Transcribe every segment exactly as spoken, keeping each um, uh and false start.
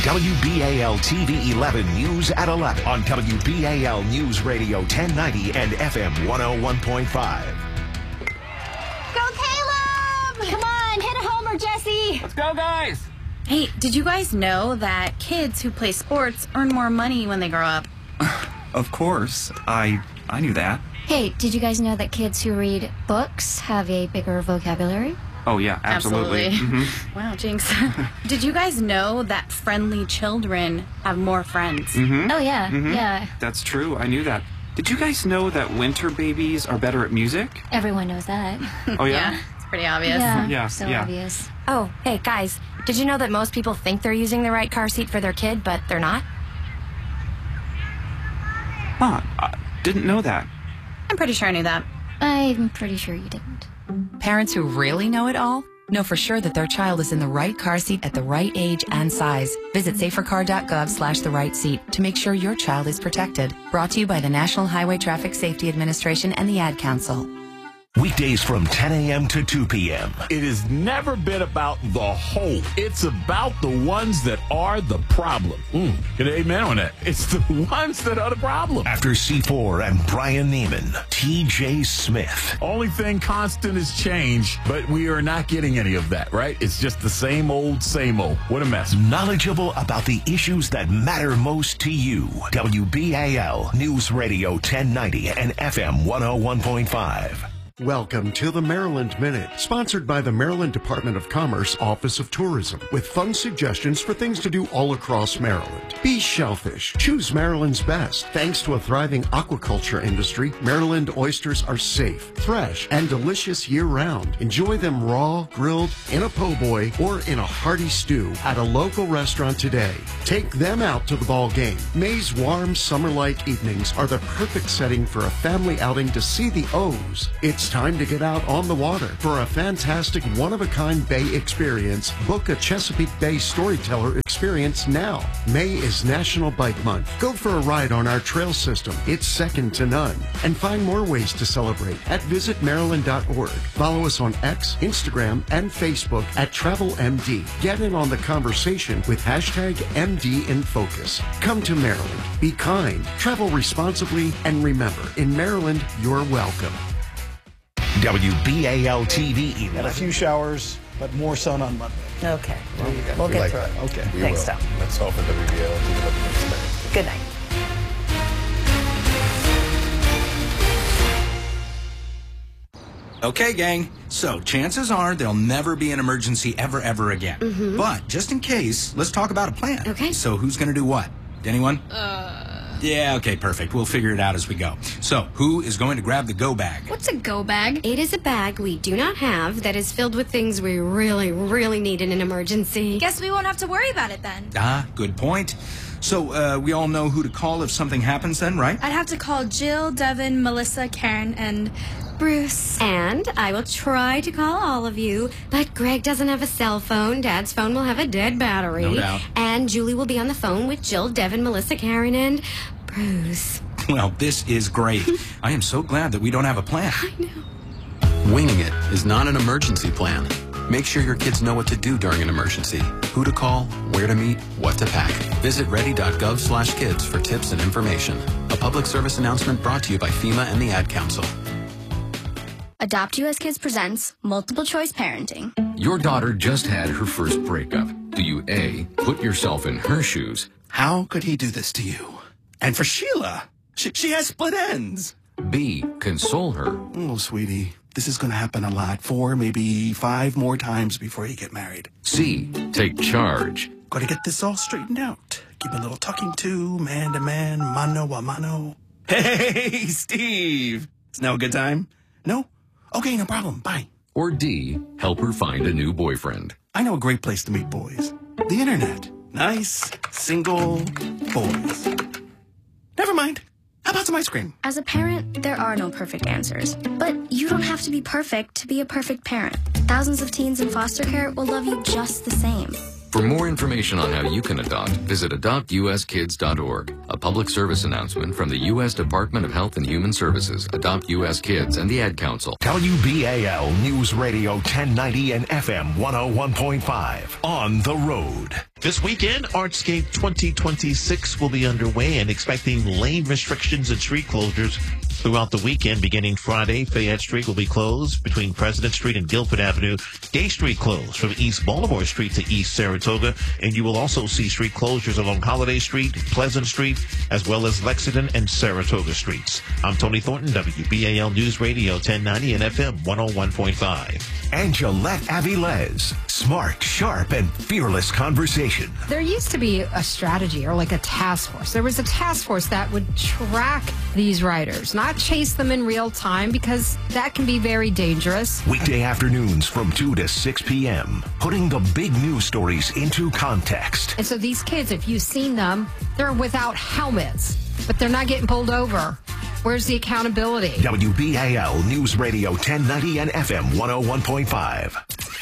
W B A L T V eleven News at eleven on W B A L News Radio ten ninety and F M one oh one point five. Go, Caleb! Come on, hit a homer, Jesse. Let's go, guys. Hey, did you guys know that kids who play sports earn more money when they grow up? Of course. I I knew that. Hey, did you guys know that kids who read books have a bigger vocabulary? Oh, yeah, absolutely. Absolutely. Mm-hmm. Wow, Jinx. Did you guys know that friendly children have more friends? Mm-hmm. Oh, yeah, Mm-hmm. yeah. That's true. I knew that. Did you guys know that winter babies are better at music? Everyone knows that. Oh, yeah? Yeah, it's pretty obvious. Yeah, Yeah, so yeah. obvious. Oh, hey, guys, did you know that most people think they're using the right car seat for their kid, but they're not? Huh, I didn't know that. I'm pretty sure I knew that. I'm pretty sure you didn't. Parents who really know it all know for sure that their child is in the right car seat at the right age and size. Visit safercar.gov slash the right seat to make sure your child is protected. Brought to you by the National Highway Traffic Safety Administration and the Ad Council. Weekdays from ten a.m. to two p.m. It has never been about the whole. It's about the ones that are the problem. Mm, get an amen on that. It's the ones that are the problem. After C four and Brian Neiman, T J Smith. Only thing constant is change, but we are not getting any of that, right? It's just the same old, same old. What a mess. Knowledgeable about the issues that matter most to you. W B A L News Radio ten ninety and F M one oh one point five. Welcome to the Maryland Minute, sponsored by the Maryland Department of Commerce Office of Tourism, with fun suggestions for things to do all across Maryland. Be shellfish. Choose Maryland's best. Thanks to a thriving aquaculture industry, Maryland oysters are safe, fresh, and delicious year-round. Enjoy them raw, grilled, in a po' boy, or in a hearty stew at a local restaurant today. Take them out to the ball game. May's warm, summer-like evenings are the perfect setting for a family outing to see the O's. It's time to get out on the water. For a fantastic one-of-a-kind bay experience, book a Chesapeake Bay Storyteller experience now. May is National Bike Month. Go for a ride on our trail system. It's second to none. And find more ways to celebrate at visit maryland dot org. Follow us on X, Instagram, and Facebook at Travel M D. Get in on the conversation with hashtag M D in Focus. Come to Maryland. Be kind, travel responsibly, and remember, in Maryland, you're welcome. W B A L T V And a few showers, but more sun on Monday. Okay. Well, we'll We get like through that. it. Okay. We Thanks, Tom. That's all for W B A L T V. Good night. Okay, gang. So, chances are there'll never be an emergency ever, ever again. Mhm. But, just in case, let's talk about a plan. Okay. So, who's gonna do what? Anyone? Uh... Yeah, okay, perfect. We'll figure it out as we go. So, who is going to grab the go bag? What's a go bag? It is a bag we do not have that is filled with things we really, really need in an emergency. Guess we won't have to worry about it then. Ah, good point. So, uh, we all know who to call if something happens then, right? I'd have to call Jill, Devin, Melissa, Karen, and Bruce. And I will try to call all of you, but Greg doesn't have a cell phone. Dad's phone will have a dead battery. No doubt. And Julie will be on the phone with Jill, Devin, Melissa, Karen, and Bruce. Well, this is great. I am so glad that we don't have a plan. I know. Winging it is not an emergency plan. Make sure your kids know what to do during an emergency, who to call, where to meet, what to pack. Visit ready.gov slash kids for tips and information. A public service announcement brought to you by FEMA and the Ad Council. Adopt U S Kids presents Multiple Choice Parenting. Your daughter just had her first breakup. Do you A, put yourself in her shoes? How could he do this to you? And for Sheila, she, she has split ends. B, console her. Oh, sweetie, this is going to happen a lot. Four, maybe five more times before you get married. C, take charge. Got to get this all straightened out. Keep a little talking to, man to man, mano a mano. Hey, Steve. Is now a good time? No? Okay, no problem. Bye. Or D, help her find a new boyfriend. I know a great place to meet boys. The internet. Nice, single boys. Never mind. How about some ice cream? As a parent, there are no perfect answers. But you don't have to be perfect to be a perfect parent. Thousands of teens in foster care will love you just the same. For more information on how you can adopt, visit adopt u s kids dot org. A public service announcement from the U S Department of Health and Human Services, Adopt U S Kids, and the Ad Council. W B A L News Radio ten ninety and F M one oh one point five. On the road. This weekend, Artscape twenty twenty-six will be underway and expecting lane restrictions and street closures throughout the weekend. Beginning Friday, Fayette Street will be closed between President Street and Guilford Avenue. Gay Street closed from East Baltimore Street to East Saratoga. And you will also see street closures along Holiday Street, Pleasant Street, as well as Lexington and Saratoga Streets. I'm Tony Thornton, W B A L News Radio ten ninety and F M one oh one point five. And Gillette Avilés. Smart, sharp, and fearless conversation. There used to be a strategy or like a task force. There was a task force that would track these riders, not chase them in real time, because that can be very dangerous. Weekday afternoons from two to six p.m. Putting the big news stories into context. And so these kids, if you've seen them, they're without helmets, but they're not getting pulled over. Where's the accountability? W B A L News Radio ten ninety and F M one oh one point five.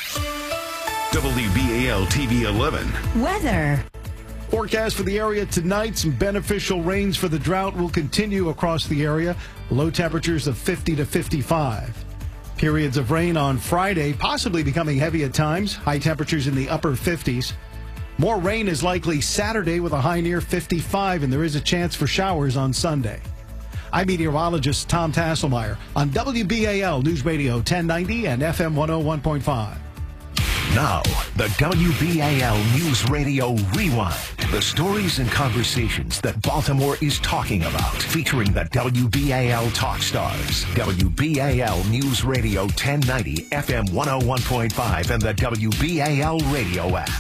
W B A L T V eleven. Weather. Forecast for the area tonight. Some beneficial rains for the drought will continue across the area. Low temperatures of fifty to fifty-five. Periods of rain on Friday, possibly becoming heavy at times. High temperatures in the upper fifties. More rain is likely Saturday with a high near fifty-five, and there is a chance for showers on Sunday. I'm meteorologist Tom Tasselmeyer on W B A L News Radio ten ninety and F M one oh one point five. Now, the W B A L News Radio Rewind. The stories and conversations that Baltimore is talking about. Featuring the W B A L Talk Stars. W B A L News Radio ten ninety, F M one oh one point five, and the W B A L radio app.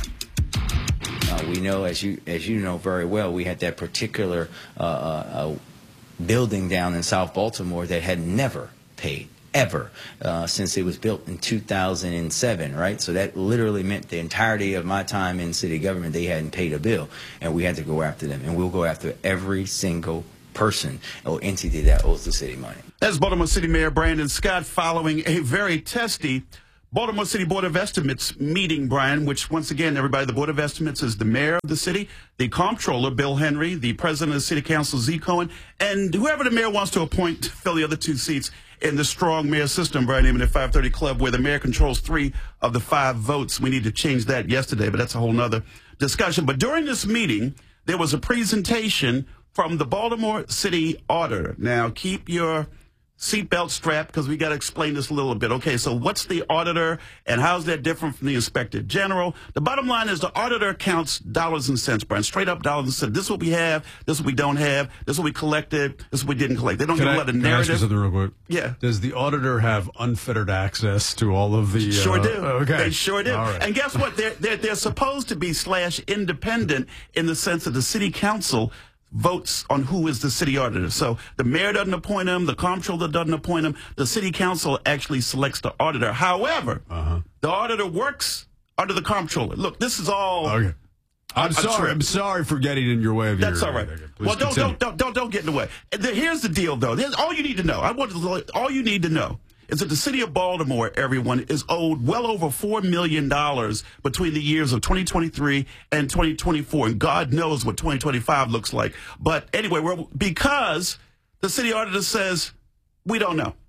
Uh, we know, as you as you know very well, we had that particular uh, uh, building down in South Baltimore that had never paid, ever, uh, since it was built in two thousand seven, right? So that literally meant the entirety of my time in city government, they hadn't paid a bill, and we had to go after them. And we'll go after every single person or entity that owes the city money. That's Baltimore City Mayor Brandon Scott following a very testy Baltimore City Board of Estimates meeting, Brian, which, once again, everybody, the Board of Estimates is the mayor of the city, the comptroller, Bill Henry, the president of the city council, Z. Cohen, and whoever the mayor wants to appoint to fill the other two seats in the strong mayor system, Brian, even at five thirty Club, where the mayor controls three of the five votes. We need to change that yesterday, but that's a whole nother discussion. But during this meeting, there was a presentation from the Baltimore City Auditor. Now, keep your seatbelt strap, because we got to explain this a little bit. Okay, so what's the auditor, and how's that different from the inspector general? The bottom line is the auditor counts dollars and cents, Brian, straight up dollars and cents. This is what we have, this is what we don't have, this is what we collected, this is what we didn't collect. They don't Can give I, a lot of can I ask you narrative. something real quick? Yeah. Does the auditor have unfettered access to all of the... Sure uh, do. Okay. They sure do. All right. And guess what? They're, they're, they're supposed to be slash independent in the sense that the city council votes on who is the city auditor. So the mayor doesn't appoint him, the comptroller doesn't appoint him, the city council actually selects the auditor. However, uh-huh. the auditor works under the comptroller. Look, this is all... Okay. I'm sorry. True. I'm sorry for getting in your way of That's your... all right. Please well, don't, continue. don't don't don't don't get in the way. And the, here's the deal, though. Here's all you need to know. I want to, all you need to know is that the city of Baltimore, everyone, is owed well over four million dollars between the years of twenty twenty-three and twenty twenty-four. And God knows what twenty twenty-five looks like. But anyway, we're, because the city auditor says, we don't know.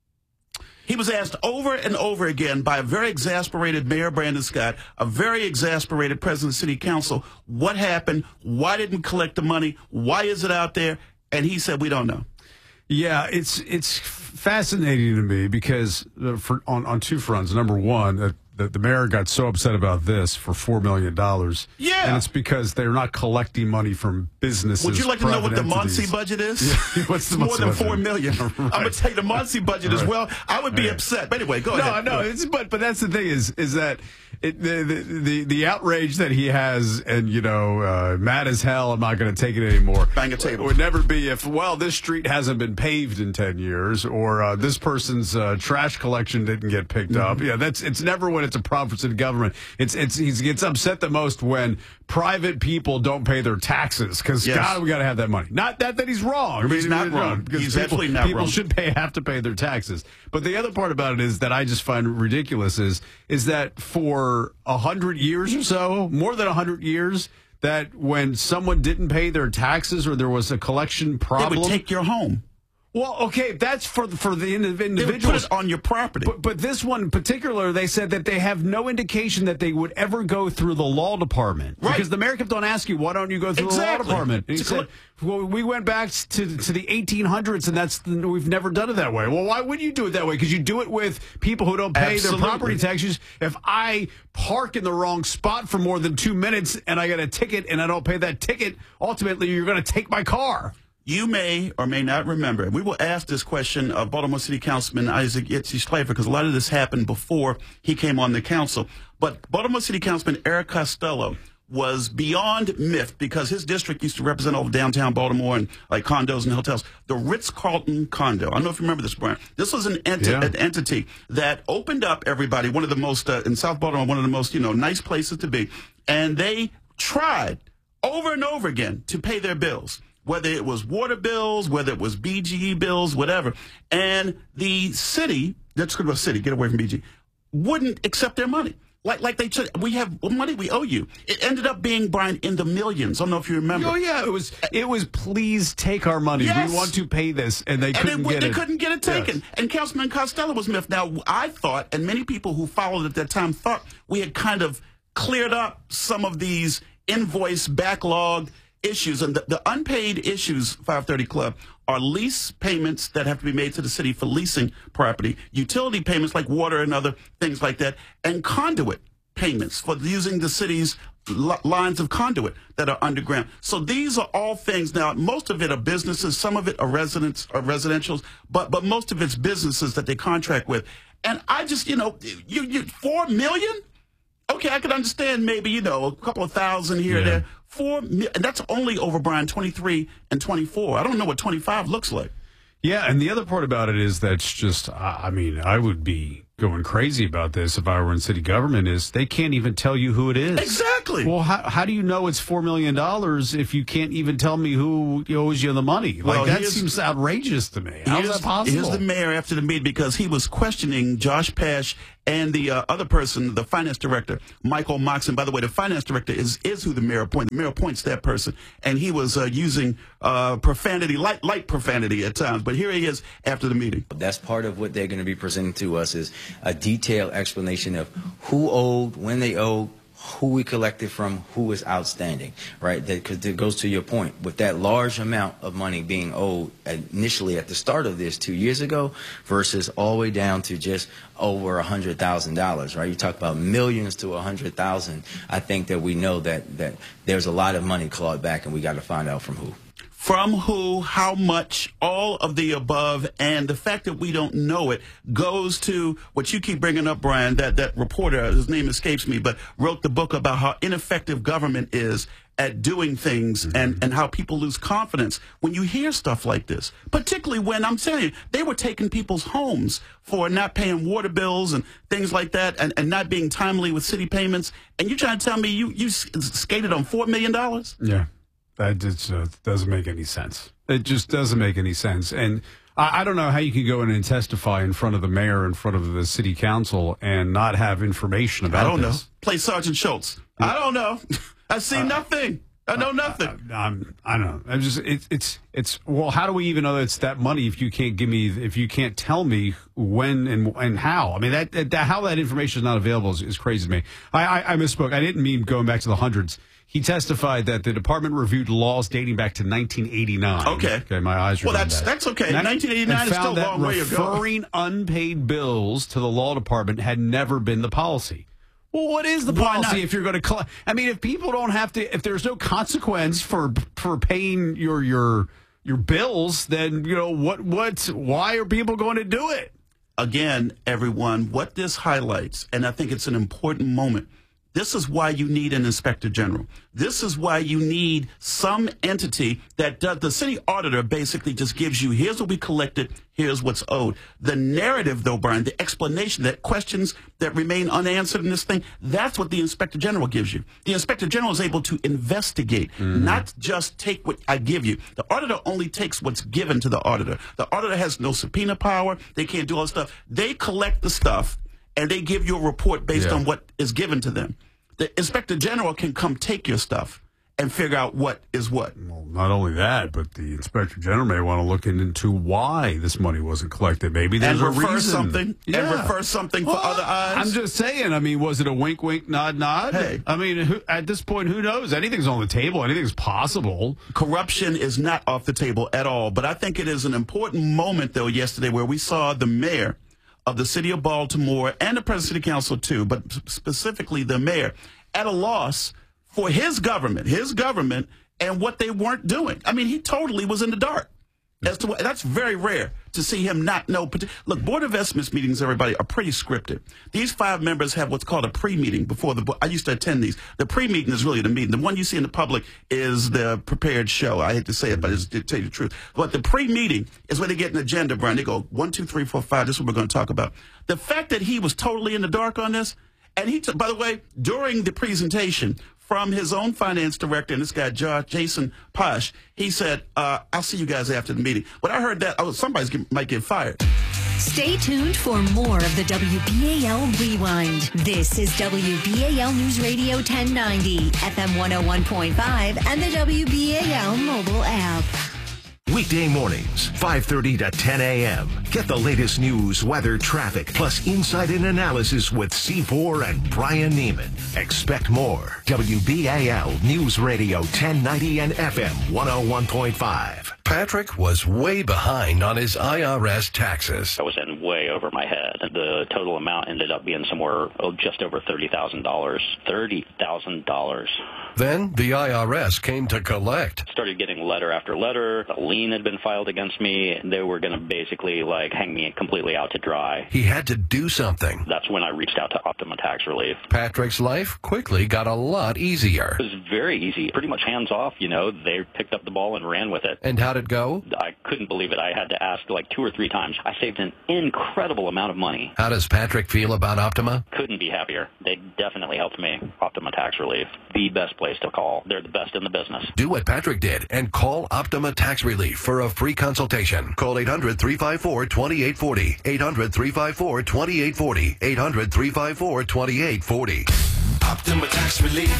He was asked over and over again by a very exasperated Mayor Brandon Scott, a very exasperated president of the city council, what happened, why didn't we collect the money, why is it out there? And he said, we don't know. Yeah, it's it's fascinating to me because uh, for on, on two fronts. Number one, uh, the, the mayor got so upset about this for four million dollars. Yeah. And it's because they're not collecting money from businesses. Would you like to know what the private Muncie entities. budget is? Yeah. What's the More Muncie than budget? four million. Right. I'm going to tell you the Muncie budget Right. as well. I would be Right. upset. But anyway, go no, ahead. No, no, it's but but that's the thing is is that it, the, the the the outrage that he has, and you know, uh, mad as hell. I'm not going to take it anymore. Bang a table. Would never be if well, this street hasn't been paved in ten years, or uh, this person's uh, trash collection didn't get picked Mm-hmm. up. Yeah, that's it's never when it's a problem for city government. It's it's he gets upset the most when private people don't pay their taxes because Yes. God, we got to have that money. Not that that he's wrong. I mean, He's not wrong. because He's people, absolutely not people wrong. should pay have to pay their taxes. But the other part about it is that I just find ridiculous is is that for a hundred years or so, more than a hundred years, that when someone didn't pay their taxes or there was a collection problem, They would take your home. Well, okay, that's for for the indiv- They would individuals. put it on your property. But, but this one in particular, they said that they have no indication that they would ever go through the law department. Right. Because the mayor kept on asking, why don't you go through Exactly. the law department? And he It's a said, well, we went back to to the eighteen hundreds, and that's we've never done it that way. Well, why would you do it that way? Because you do it with people who don't pay Absolutely. their property taxes. If I park in the wrong spot for more than two minutes and I get a ticket and I don't pay that ticket, ultimately you're going to take my car. You may or may not remember. We will ask this question of Baltimore City Councilman Isaac Itzy Schleifer because a lot of this happened before he came on the council. But Baltimore City Councilman Eric Costello was beyond myth because his district used to represent all of downtown Baltimore and like condos and hotels. The Ritz-Carlton condo. I don't know if you remember this, Brian. This was an, enti- Yeah. an entity that opened up everybody, one of the most, uh, in South Baltimore, one of the most, you know, nice places to be. And they tried over and over again to pay their bills, whether it was water bills, whether it was B G E bills, whatever. And the city, let's go to a city, get away from B G E, wouldn't accept their money. Like, like they said, we have money we owe you. It ended up being, Brian, in the millions. I don't know if you remember. Oh yeah, it was. It was. Please take our money. Yes. We want to pay this, and they And couldn't they, get they it. couldn't get it taken. Yes. And Councilman Costello was miffed. Now, I thought, and many people who followed at that time thought we had kind of cleared up some of these invoice backlog issues. And the, the unpaid issues, five thirty Club, are lease payments that have to be made to the city for leasing property, utility payments like water and other things like that, and conduit payments for using the city's li- lines of conduit that are underground. So these are all things. Now, most of it are businesses, some of it are residents or residentials, but but most of it's businesses that they contract with. And I just, you know, you you four million. Okay, I could understand maybe, you know, a couple of thousand here Yeah. and there. Four, mi- and that's only over, Brian, twenty-three and twenty-four. I don't know what twenty-five looks like. Yeah, and the other part about it is that's just, I I mean, I would be going crazy about this if I were in city government, is they can't even tell you who it is. Exactly. Well, how, how do you know it's four million dollars if you can't even tell me who owes you the money? Well, Like, that here's- seems outrageous to me. How is Here's- that possible? Here's the mayor after the meeting because he was questioning Josh Pash and the uh, other person, the finance director, Michael Moxon. By the way, the finance director is is who the mayor appoints. The mayor appoints that person, and he was uh, using uh, profanity, light light profanity at times. But here he is after the meeting. That's part of what they're going to be presenting to us is a detailed explanation of who owed, when they owed, who we collected from, who is outstanding, right? Because it goes to your point. With that large amount of money being owed initially at the start of this two years ago versus all the way down to just over one hundred thousand dollars, right? You talk about millions to one hundred thousand dollars. I think that we know that, that there's a lot of money clawed back, and we got to find out from who. From who, how much, all of the above, and the fact that we don't know it goes to what you keep bringing up, Brian, that, that reporter, his name escapes me, but wrote the book about how ineffective government is at doing things and, and how people lose confidence when you hear stuff like this, particularly when, I'm telling you, they were taking people's homes for not paying water bills and things like that and, and not being timely with city payments. And you're trying to tell me you, you s- skated on four million dollars? Yeah. That just uh, doesn't make any sense. It just doesn't make any sense. And I, I don't know how you can go in and testify in front of the mayor, in front of the city council, and not have information about I don't this. know. Play Sergeant Schultz. I don't know. I see Uh, nothing. I know nothing. I, I'm, I don't know. I'm just it's it's it's well. How do we even know that it's that money if you can't give me if you can't tell me when and and how? I mean that, that, that how that information is not available is, is crazy to me. I, I I misspoke. I didn't mean going back to the hundreds. He testified that the department reviewed laws dating back to nineteen eighty-nine. Okay. Okay, my eyes are Well, on that's that. that's okay. And I- nineteen eighty-nine and is still found a that long way ago. referring unpaid bills to the law department had never been the policy. Well, what is the Why policy not? if you're going to collect? I mean, if people don't have to, if there's no consequence for for paying your your your bills, then you know what what why are people going to do it? Again, everyone, what this highlights, and I think it's an important moment, This is why you need an inspector general. This is why you need some entity that does. The city auditor basically just gives you, here's what we collected, here's what's owed. The narrative, though, Brian, the explanation, that questions that remain unanswered in this thing, that's what the inspector general gives you. The inspector general is able to investigate, mm-hmm. not just take what I give you. The auditor only takes what's given to the auditor. The auditor has no subpoena power. They can't do all this stuff. They collect the stuff, and they give you a report based yeah. on what is given to them. The inspector general can come take your stuff and figure out what is what. Well, not only that, but the inspector general may want to look into why this money wasn't collected. Maybe there's and a refer reason. something. Yeah. And refer something well, for other eyes. I'm just saying. I mean, was it a wink, wink, nod, nod? Hey, I mean, who, at this point, who knows? Anything's on the table. Anything's possible. Corruption is not off the table at all. But I think it is an important moment, though, yesterday, where we saw the mayor of the city of Baltimore and the president of the council too, but specifically the mayor, at a loss for his government, his government, and what they weren't doing. I mean, he totally was in the dark. As to what, that's very rare to see him not know. Look, Board of Estimates meetings, everybody, are pretty scripted. These five members have what's called a pre-meeting before the board. I used to attend these. The pre-meeting is really the meeting. The one you see in the public is the prepared show. I hate to say it, but it's to tell you the truth. But the pre-meeting is where they get an agenda, Brian. They go, one, two, three, four, five. This is what we're going to talk about. The fact that he was totally in the dark on this, and he, t- by the way, during the presentation, from his own finance director and this guy, Josh, Jason Posh, he said, uh, I'll see you guys after the meeting. When I heard that, I was, somebody might get fired. Stay tuned for more of the W B A L Rewind. This is W B A L News Radio ten ninety, F M one oh one point five, and the W B A L mobile app. Weekday mornings, five thirty to ten a.m. Get the latest news, weather, traffic, plus insight and analysis with C four and Brian Neiman. Expect more. W B A L News Radio ten ninety and F M one oh one point five. Patrick was way behind on his I R S taxes. I was in way over my head. The total amount ended up being somewhere oh, just over thirty thousand dollars. thirty thousand dollars. Then the I R S came to collect. Started getting letter after letter. A lien had been filed against me. They were going to basically like hang me completely out to dry. He had to do something. That's when I reached out to Optima Tax Relief. Patrick's life quickly got a lot easier. It was very easy. Pretty much hands off, you know. They picked up the ball and ran with it. And how did it go? I couldn't believe it. I had to ask like two or three times. I saved an incredible amount of money. How does Patrick feel about Optima? Couldn't be happier. They definitely helped me. Optima Tax Relief. The best place to call. They're the best in the business. Do what Patrick did and call Optima Tax Relief for a free consultation. Call eight hundred, three five four, two eight four zero. eight hundred, three five four, two eight four zero. eight hundred, three five four, two eight four zero. Optima Tax Relief.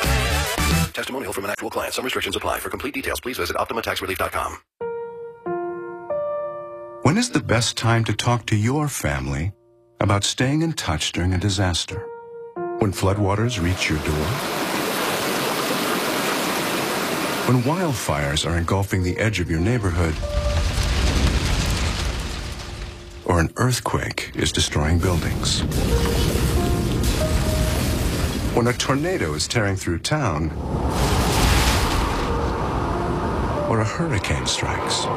Testimonial from an actual client. Some restrictions apply. For complete details, please visit optima tax relief dot com. When is the best time to talk to your family about staying in touch during a disaster? When floodwaters reach your door? When wildfires are engulfing the edge of your neighborhood? Or an earthquake is destroying buildings? When a tornado is tearing through town? Or a hurricane strikes?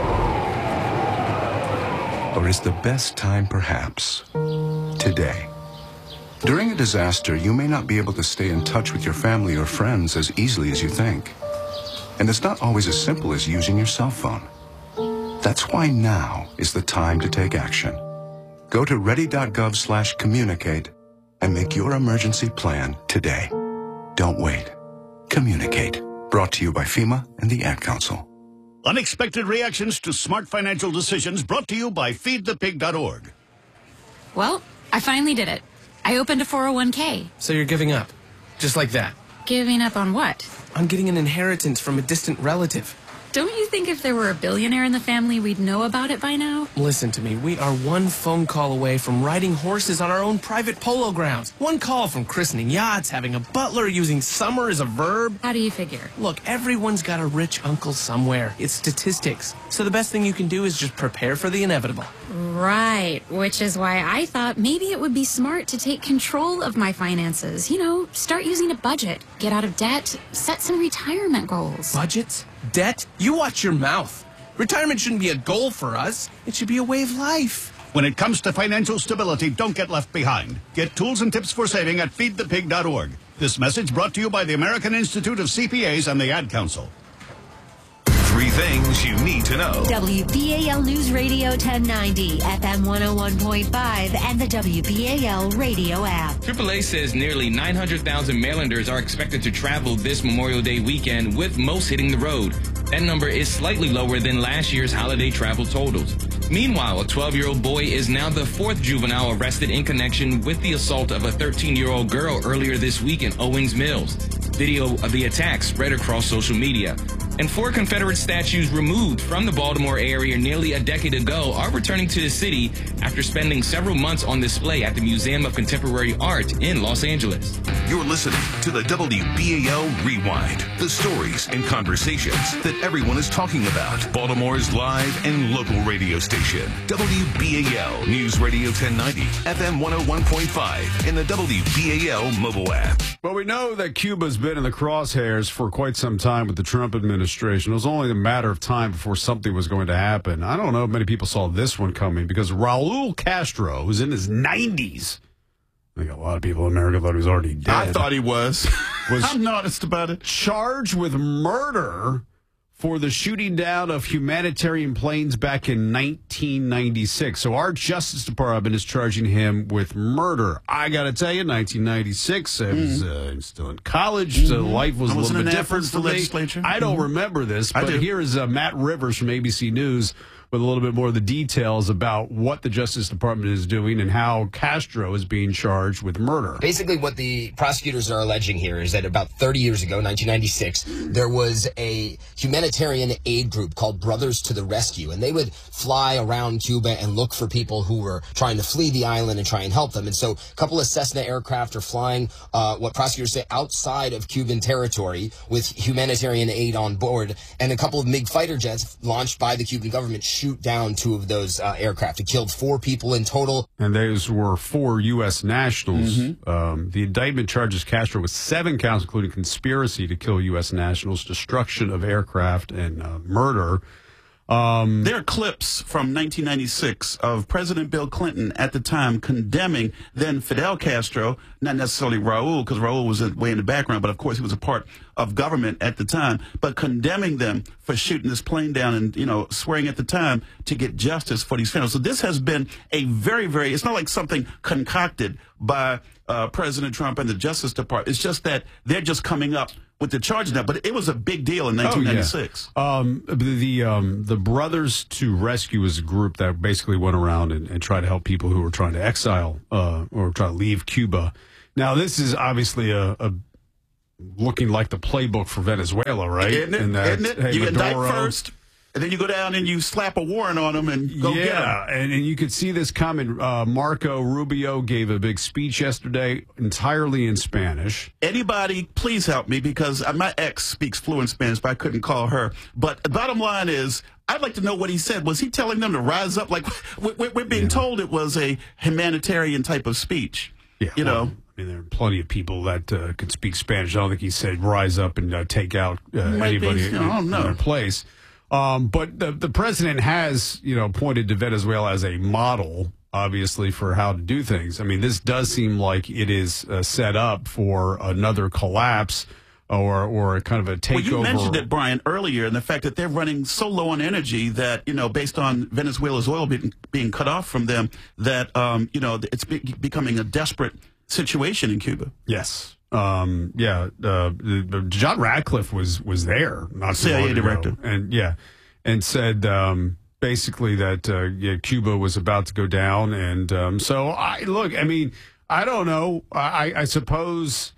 Or is the best time perhaps today? During a disaster, you may not be able to stay in touch with your family or friends as easily as you think. And it's not always as simple as using your cell phone. That's why now is the time to take action. Go to ready.gov slash communicate and make your emergency plan today. Don't wait. Communicate. Brought to you by FEMA and the Ad Council. Unexpected reactions to smart financial decisions brought to you by feed the pig dot org. Well, I finally did it. I opened a four oh one k. So you're giving up? Just like that? Giving up on what? On getting an inheritance from a distant relative. Don't you think if there were a billionaire in the family, we'd know about it by now? Listen to me. We are one phone call away from riding horses on our own private polo grounds. One call from christening yachts, having a butler, using summer as a verb. How do you figure? Look, everyone's got a rich uncle somewhere. It's statistics. So the best thing you can do is just prepare for the inevitable. Right, which is why I thought maybe it would be smart to take control of my finances. You know, start using a budget, get out of debt, set some retirement goals. Budgets? Debt? You watch your mouth. Retirement shouldn't be a goal for us. It should be a way of life. When it comes to financial stability, don't get left behind. Get tools and tips for saving at feed the pig dot org. This message brought to you by the American Institute of C P As and the Ad Council. Three things you need to know. W B A L News Radio ten ninety, F M one oh one point five, and the W B A L radio app. triple A says nearly nine hundred thousand Marylanders are expected to travel this Memorial Day weekend, with most hitting the road. That number is slightly lower than last year's holiday travel totals. Meanwhile, a twelve-year-old boy is now the fourth juvenile arrested in connection with the assault of a thirteen-year-old girl earlier this week in Owings Mills. Video of the attack spread across social media. And four Confederate statues removed from the Baltimore area nearly a decade ago are returning to the city after spending several months on display at the Museum of Contemporary Art in Los Angeles. You're listening to the W B A L Rewind, the stories and conversations that everyone is talking about. Baltimore's live and local radio station, W B A L News Radio ten ninety, F M one oh one point five, and the W B A L mobile app. Well, we know that Cuba's been in the crosshairs for quite some time with the Trump administration. It was only a matter of time before something was going to happen. I don't know if many people saw this one coming because Raul Castro, who's in his nineties, I think a lot of people in America thought he was already dead. I thought he was. was I'm honest about it. Charged with murder for the shooting down of humanitarian planes back in nineteen ninety-six. So our Justice Department is charging him with murder. I got to tell you, nineteen ninety-six, I was uh, still in college, mm-hmm. so life was I a little bit different for me. Legislature. I don't mm-hmm. remember this, I but do. here is uh, Matt Rivers from A B C News with a little bit more of the details about what the Justice Department is doing and how Castro is being charged with murder. Basically, what the prosecutors are alleging here is that about thirty years ago, nineteen ninety-six, there was a humanitarian aid group called Brothers to the Rescue, and they would fly around Cuba and look for people who were trying to flee the island and try and help them. And so a couple of Cessna aircraft are flying, uh, what prosecutors say, outside of Cuban territory with humanitarian aid on board, and a couple of MiG fighter jets launched by the Cuban government shoot down two of those uh, aircraft. It killed four people in total. And those were four U S nationals. Mm-hmm. Um, the indictment charges Castro with seven counts, including conspiracy to kill U S nationals, destruction of aircraft, and uh, murder. Um, there are clips from nineteen ninety-six of President Bill Clinton at the time condemning then Fidel Castro, not necessarily Raul, because Raul was way in the background, but of course he was a part of government at the time, but condemning them for shooting this plane down and, you know, swearing at the time to get justice for these families. So this has been a very, very, it's not like something concocted by uh, President Trump and the Justice Department. It's just that they're just coming up with the charges now, but it was a big deal in nineteen ninety-six. Oh, yeah. um, the the, um, the Brothers to Rescue is a group that basically went around and, and tried to help people who were trying to exile uh, or try to leave Cuba. Now, this is obviously a, a looking like the playbook for Venezuela, right? Isn't it? And that, Isn't it? hey, You Maduro, indict first, and then you go down and you slap a warrant on them and go yeah, get them. and, and you could see this coming. Uh, Marco Rubio gave a big speech yesterday, entirely in Spanish. Anybody, please help me, because my ex speaks fluent Spanish, but I couldn't call her. But the bottom line is, I'd like to know what he said. Was he telling them to rise up? Like, we're, we're being yeah. told it was a humanitarian type of speech. Yeah, you well, know. I mean, there are plenty of people that uh, could speak Spanish. I don't think he said rise up and uh, take out uh, anybody be, you know, in, in their place. Um, but the, the president has, you know, pointed to Venezuela as a model, obviously, for how to do things. I mean, this does seem like it is uh, set up for another collapse or or a kind of a takeover. Well, you mentioned it, Brian, earlier, and the fact that they're running so low on energy that, you know, based on Venezuela's oil being, being cut off from them, that, um, you know, it's be- becoming a desperate situation in Cuba. Yes. Um, yeah. Uh, John Radcliffe was, was there. Not so C I A long ago, director. And yeah. And said, um, basically that, uh, yeah, Cuba was about to go down. And, um, so I, look, I mean, I don't know. I, I suppose,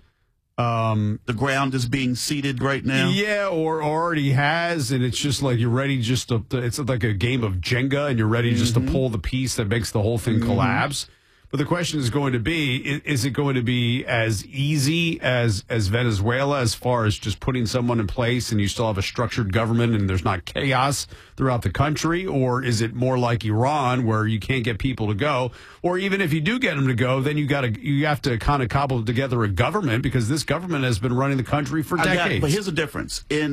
um, the ground is being seeded right now. Yeah. Or already has. And it's just like, you're ready just to, it's like a game of Jenga and you're ready just mm-hmm. to pull the piece that makes the whole thing mm-hmm. collapse. But the question is going to be, is it going to be as easy as, as Venezuela as far as just putting someone in place and you still have a structured government and there's not chaos throughout the country? Or is it more like Iran where you can't get people to go? Or even if you do get them to go, then you got to you have to kind of cobble together a government because this government has been running the country for decades. Got, but here's the difference. In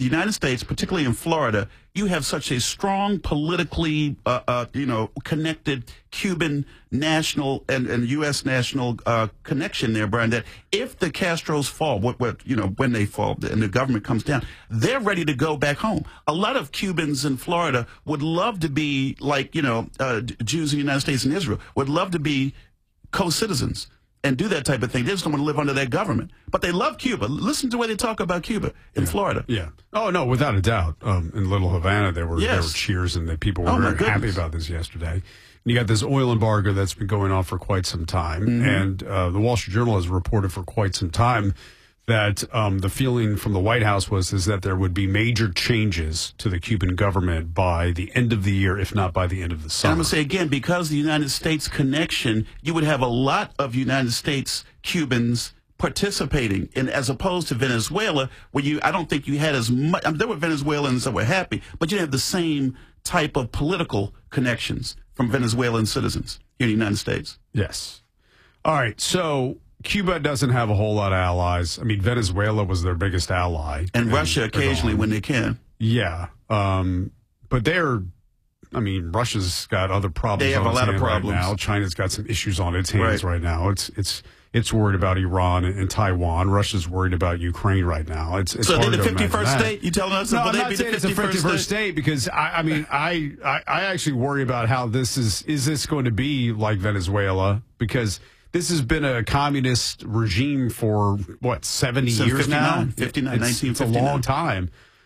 the United States, particularly in Florida, you have such a strong politically, uh, uh, you know, connected Cuban national and, and U S national uh, connection there, Brian, that if the Castros fall, what, what, you know, when they fall and the government comes down, they're ready to go back home. A lot of Cubans in Florida would love to be like, you know, uh, Jews in the United States and Israel, would love to be co-citizens and do that type of thing. They just don't want to live under that government. But they love Cuba. Listen to the way they talk about Cuba in yeah. Florida. Yeah. Oh, no, without a doubt. Um, in Little Havana, there were, yes. there were cheers, and that people were oh, very happy about this yesterday. And you got this oil embargo that's been going on for quite some time. Mm-hmm. And uh, the Wall Street Journal has reported for quite some time that um, the feeling from the White House was is that there would be major changes to the Cuban government by the end of the year, if not by the end of the summer. And I'm going to say again, because of the United States connection, you would have a lot of United States Cubans participating in, as opposed to Venezuela, where you, I don't think you had as much. I mean, there were Venezuelans that were happy, but you didn't have the same type of political connections from Venezuelan citizens here in the United States. Yes. All right. So Cuba doesn't have a whole lot of allies. I mean, Venezuela was their biggest ally. And, and Russia occasionally when they can. Yeah. Um, but they're, I mean, Russia's got other problems. They have on a lot of its hand problems. Right now. China's got some issues on its hands right, right now. It's it's it's worried about Iran and, and Taiwan. Russia's worried about Ukraine right now. It's, it's so hard they the fifty-first state? You telling us? No, I'm not saying it's a fifty-first state because I, I mean I, I I actually worry about how this is. Is this going to be like Venezuela? Because this has been a communist regime for, what, seventy Since years now? fifty-nine, it's, nineteen fifty-nine. It's a long time.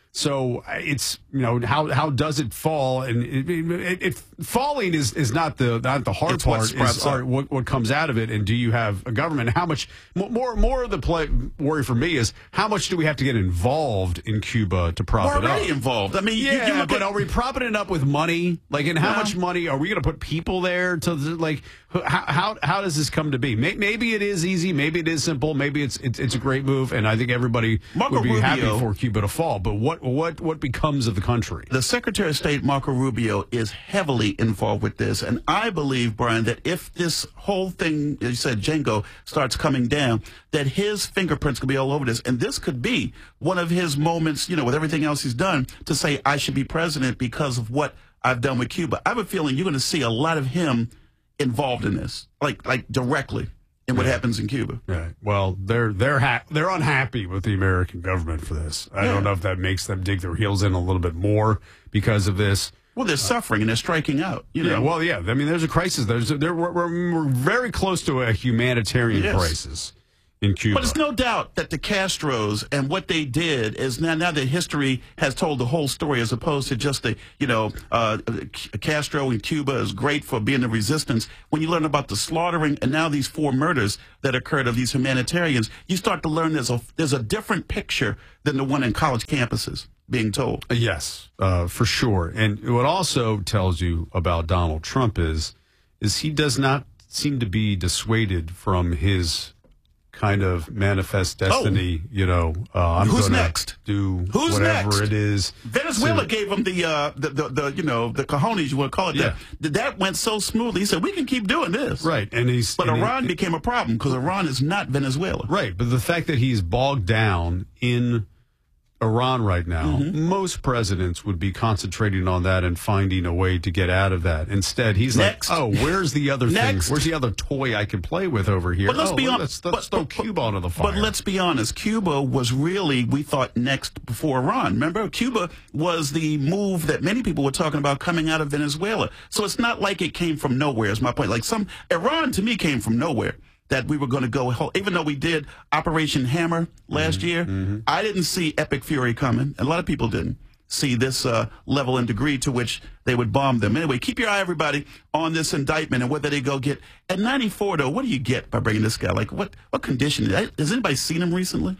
So it's, you know, how how does it fall? And it, it, it falling is, is not the not the hard it's what part. sprouts Is up. are, what what comes out of it, and do you have a government? How much more more of the play, worry for me is how much do we have to get involved in Cuba to prop We're it up? already involved. I mean, you, yeah, you look but at, are we propping it up with money? Like, and how No. much money are we going to put people there to like? How, how how does this come to be? Maybe it is easy. Maybe it is simple. Maybe it's it's, it's a great move, and I think everybody Marco would be Rubio, happy for Cuba to fall. But what what what becomes of the country? The Secretary of State, Marco Rubio, is heavily involved with this. And I believe, Brian, that if this whole thing, as you said, Django, starts coming down, that his fingerprints could be all over this. And this could be one of his moments, you know, with everything else he's done, to say, I should be president because of what I've done with Cuba. I have a feeling you're going to see a lot of him involved in this, like like directly in what Yeah. happens in Cuba. Right. Well, they're they're ha- they're unhappy with the American government for this. I Yeah. don't know if that makes them dig their heels in a little bit more because of this. Well, they're suffering and they're striking out. You Yeah, know. well, yeah. I mean, there's a crisis. There's a, there, we're, we're, we're very close to a humanitarian Yes. crisis in Cuba. But there's no doubt that the Castros and what they did is now, now that history has told the whole story as opposed to just the, you know, uh, Castro in Cuba is great for being the resistance. When you learn about the slaughtering and now these four murders that occurred of these humanitarians, you start to learn there's a, there's a different picture than the one in college campuses being told. Yes, uh, for sure. And what also tells you about Donald Trump is, is he does not seem to be dissuaded from his kind of manifest destiny. Oh. You know, uh, I'm Who's gonna next? do Who's whatever next? it is. Venezuela to, gave him the, uh, the, the, the, you know, the cojones, you want to call it Yeah. that. That went so smoothly. He said, we can keep doing this. Right. And he's, But and Iran he, became a problem because Iran is not Venezuela. Right. But the fact that he's bogged down in Iran right now, Mm-hmm. most presidents would be concentrating on that and finding a way to get out of that. Instead, he's Next. like, oh, where's the other thing? Next. Where's the other toy I can play with over here? But let's oh, be well, honest. Let's, let's but, throw but, Cuba onto the fire. But let's be honest. Cuba was really, we thought, next before Iran. Remember, Cuba was the move that many people were talking about coming out of Venezuela. So it's not like it came from nowhere, is my point. Like some, Iran to me came from nowhere. That we were going to go, even though we did Operation Hammer last Mm-hmm. year, Mm-hmm. I didn't see Epic Fury coming. And a lot of people didn't see this uh, level and degree to which they would bomb them. Anyway, keep your eye, everybody, on this indictment and whether they go get. At ninety-four, though, what do you get by bringing this guy? Like, what, what condition? Has anybody seen him recently?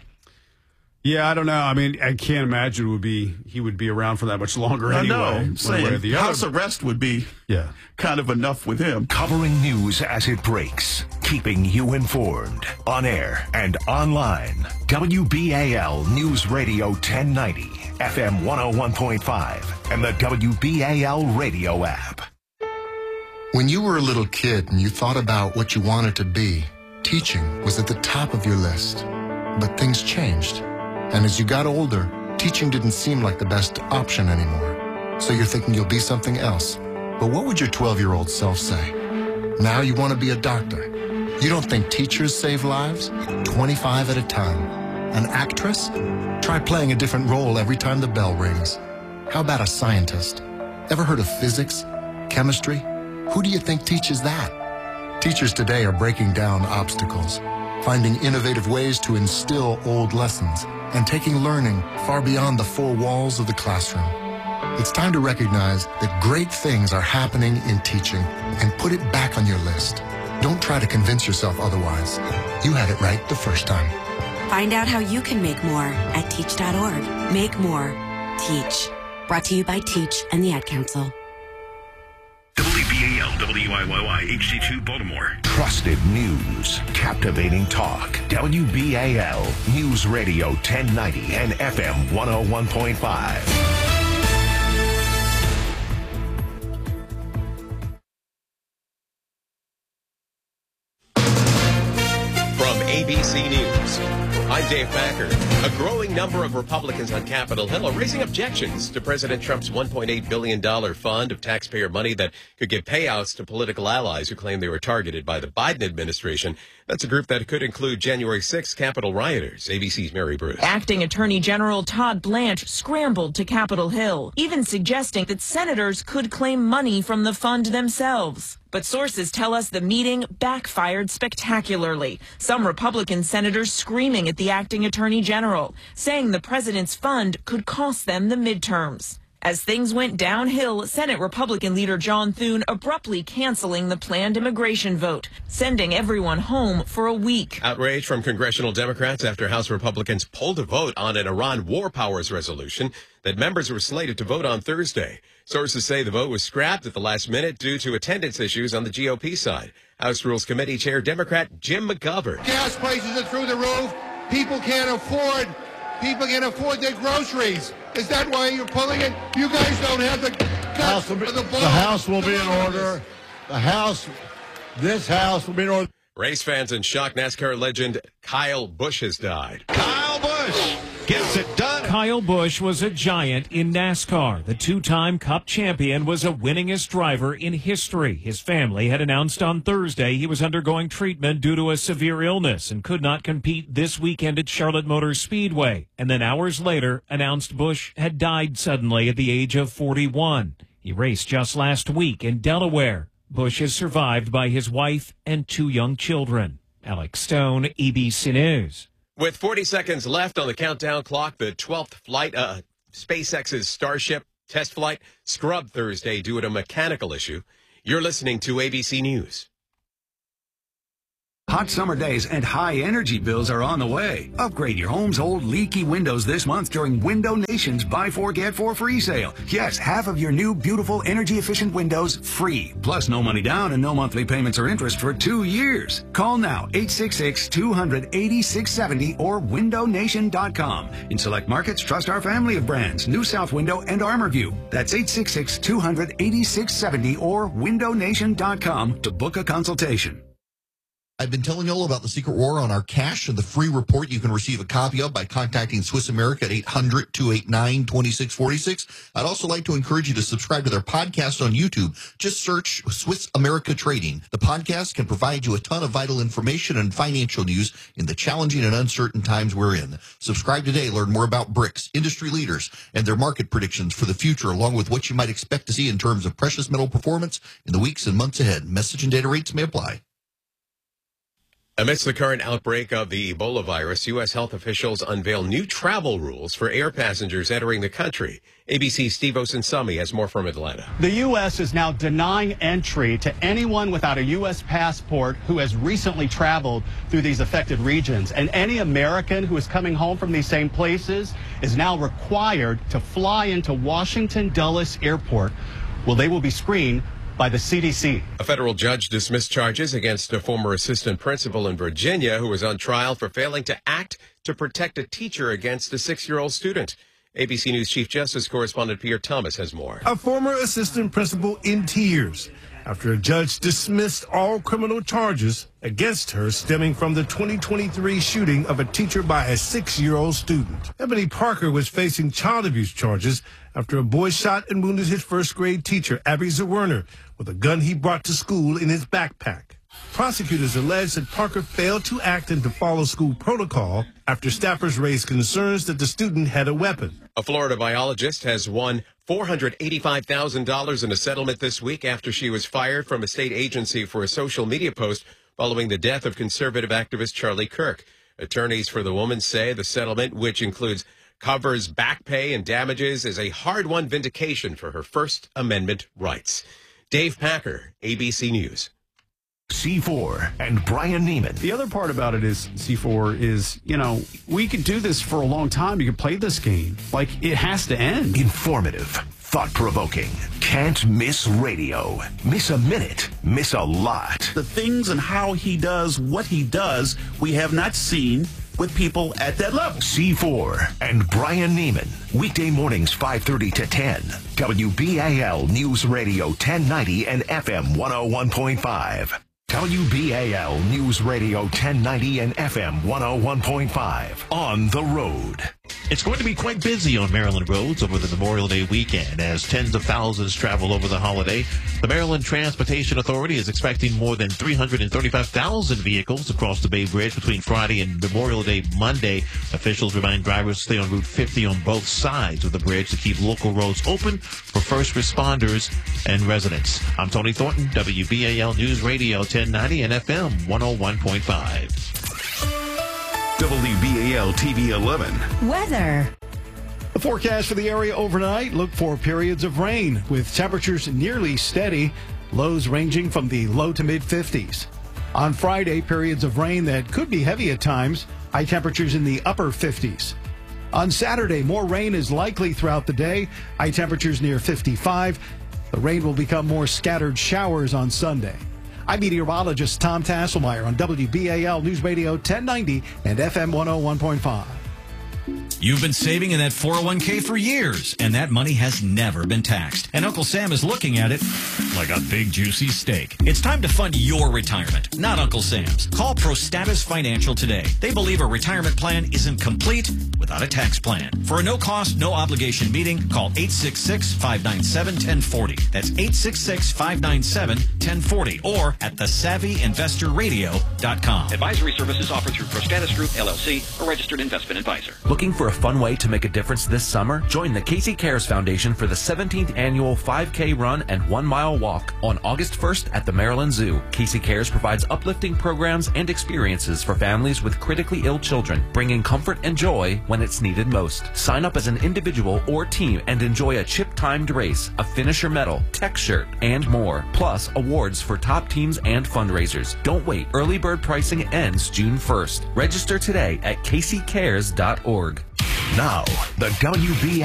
Yeah, I don't know. I mean, I can't imagine it would be he would be around for that much longer I anyway. know. I'm one saying way or the house other. arrest would be Yeah. kind of enough with him. Covering news as it breaks, keeping you informed, on air and online. W B A L News Radio ten ninety, F M one oh one point five, and the W B A L radio app. When you were a little kid and you thought about what you wanted to be, teaching was at the top of your list. But things changed. And as you got older, Teaching didn't seem like the best option anymore. So you're thinking you'll be something else. But what would your twelve-year-old self say? Now you want to be a doctor. You don't think teachers save lives? twenty-five at a time. An actress? Try playing a different role every time the bell rings. How about a scientist? Ever heard of physics? Chemistry? Who do you think teaches that? Teachers today are breaking down obstacles, finding innovative ways to instill old lessons, and taking learning far beyond the four walls of the classroom. It's time to recognize that great things are happening in teaching and put it back on your list. Don't try to convince yourself otherwise. You had it right the first time. Find out how you can make more at teach dot org. Make more. Teach. Brought to you by Teach and the Ad Council. W B A L, W I Y Y, H D two, Baltimore. Trusted news, captivating talk. W B A L News Radio ten ninety and F M one oh one point five. From A B C News, I'm Dave Packer. A growing number of Republicans on Capitol Hill are raising objections to President Trump's one point eight billion dollars fund of taxpayer money that could give payouts to political allies who claim they were targeted by the Biden administration. That's a group that could include January sixth Capitol rioters. A B C's Mary Bruce. Acting Attorney General Todd Blanche scrambled to Capitol Hill, even suggesting that senators could claim money from the fund themselves. But sources tell us the meeting backfired spectacularly. Some Republican senators screaming at the acting attorney general, saying the president's fund could cost them the midterms. As things went downhill, Senate Republican leader John Thune abruptly canceling the planned immigration vote, sending everyone home for a week. Outrage from congressional Democrats after House Republicans pulled a vote on an Iran war powers resolution that members were slated to vote on Thursday. Sources say the vote was scrapped at the last minute due to attendance issues on the G O P side. House Rules Committee Chair Democrat Jim McGovern. Gas prices are through the roof. People can't afford. People can't afford their groceries. Is that why you're pulling it? You guys don't have the guts will be, for the ball. The House will be in order. The House, this House will be in order. Race fans and shock NASCAR legend Kyle Busch has died. Kyle Busch gets it done. Kyle Busch was a giant in NASCAR. The two-time Cup champion was a winningest driver in history. His family had announced on Thursday he was undergoing treatment due to a severe illness and could not compete this weekend at Charlotte Motor Speedway. And then hours later announced Busch had died suddenly at the age of forty-one. He raced just last week in Delaware. Busch is survived by his wife and two young children. Alex Stone, A B C News. With forty seconds left on the countdown clock, the twelfth flight, uh, SpaceX's Starship test flight, scrubbed Thursday due to a mechanical issue. You're listening to A B C News. Hot summer days and high energy bills are on the way. Upgrade your home's old leaky windows this month during Window Nation's Buy Four, Get Four free sale. Yes, half of your new, beautiful, energy-efficient windows free. Plus no money down and no monthly payments or interest for two years. Call now, eight six six, two hundred, eighty-six seventy or window nation dot com. In select markets, trust our family of brands, New South Window and ArmorView. That's eight six six, two hundred, eighty-six seventy or window nation dot com to book a consultation. I've been telling you all about the secret war on our cash and the free report you can receive a copy of by contacting Swiss America at eight hundred, two eight nine, two six four six. I'd also like to encourage you to subscribe to their podcast on YouTube. Just search Swiss America Trading. The podcast can provide you a ton of vital information and financial news in the challenging and uncertain times we're in. Subscribe today. Learn more about BRICS, industry leaders, and their market predictions for the future, along with what you might expect to see in terms of precious metal performance in the weeks and months ahead. Message and data rates may apply. Amidst the current outbreak of the Ebola virus, U S health officials unveil new travel rules for air passengers entering the country. A B C's Steve Osunsami has more from Atlanta. The U S is now denying entry to anyone without a U S passport who has recently traveled through these affected regions. And any American who is coming home from these same places is now required to fly into Washington Dulles Airport, where they will be screened by the C D C. A federal judge dismissed charges against a former assistant principal in Virginia who was on trial for failing to act to protect a teacher against a six-year-old student. A B C News Chief Justice correspondent Pierre Thomas has more. A former assistant principal in tears after a judge dismissed all criminal charges against her stemming from the twenty twenty-three shooting of a teacher by a six-year-old student. Ebony Parker was facing child abuse charges after a boy shot and wounded his first-grade teacher, Abby Zerwerner, with a gun he brought to school in his backpack. Prosecutors allege that Parker failed to act and to follow school protocol after staffers raised concerns that the student had a weapon. A Florida biologist has won four hundred eighty-five thousand dollars in a settlement this week after she was fired from a state agency for a social media post following the death of conservative activist Charlie Kirk. Attorneys for the woman say the settlement, which includes covers back pay and damages, is a hard-won vindication for her First Amendment rights. Dave Packer, A B C News. C four and Brian Neiman. The other part about it is C four is, you know, we could do this for a long time. You could play this game. Like, it has to end. Informative, thought-provoking, can't miss radio. Miss a minute, miss a lot. The things and how he does what he does, we have not seen with people at that level. C four and Brian Neiman. Weekday mornings five thirty to ten. W B A L News Radio ten ninety and F M one oh one point five. W B A L News Radio ten ninety and F M one oh one point five. On the road. It's going to be quite busy on Maryland roads over the Memorial Day weekend as tens of thousands travel over the holiday. The Maryland Transportation Authority is expecting more than three hundred thirty-five thousand vehicles across the Bay Bridge between Friday and Memorial Day Monday. Officials remind drivers to stay on Route fifty on both sides of the bridge to keep local roads open for first responders and residents. I'm Tony Thornton, W B A L News Radio ten ninety and F M one oh one point five. W B A L T V eleven. Weather. The forecast for the area overnight, look for periods of rain with temperatures nearly steady, lows ranging from the low to mid fifties. On Friday, periods of rain that could be heavy at times, high temperatures in the upper fifties. On Saturday, more rain is likely throughout the day, high temperatures near fifty-five. The rain will become more scattered showers on Sunday. I'm meteorologist Tom Tasselmeyer on W B A L News Radio ten ninety and F M one oh one point five. You've been saving in that four oh one k for years, and that money has never been taxed. And Uncle Sam is looking at it like a big, juicy steak. It's time to fund your retirement, not Uncle Sam's. Call ProStatus Financial today. They believe a retirement plan isn't complete without a tax plan. For a no-cost, no-obligation meeting, call eight six six, five nine seven, one zero four zero. That's eight six six, five nine seven, one zero four zero or at the savvy investor radio dot com. Advisory services offered through ProStatus Group, L L C, a registered investment advisor. Looking for a fun way to make a difference this summer? Join the Casey Cares Foundation for the seventeenth annual five K run and one mile walk on August first at the Maryland Zoo. Casey Cares provides uplifting programs and experiences for families with critically ill children, bringing comfort and joy when it's needed most. Sign up as an individual or team and enjoy a chip-timed race, a finisher medal, tech shirt, and more. Plus, awards for top teams and fundraisers. Don't wait. Early bird pricing ends June first. Register today at casey cares dot org. Now, the W B